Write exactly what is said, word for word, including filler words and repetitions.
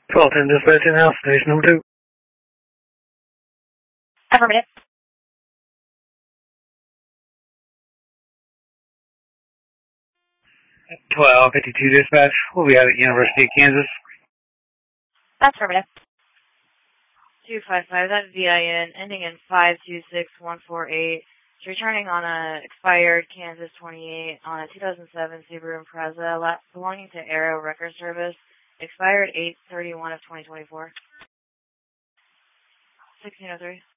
twelve ten dispatch in-house, station number two. Affirmative. twelve fifty-two dispatch. We'll be out at University of Kansas. Affirmative. two five five, that V I N, ending in five two six one four eight. It's returning on a expired Kansas twenty-eight on a two thousand seven Subaru Impreza belonging to Aero Record Service. Expired eight thirty-one of twenty twenty-four. sixteen oh three.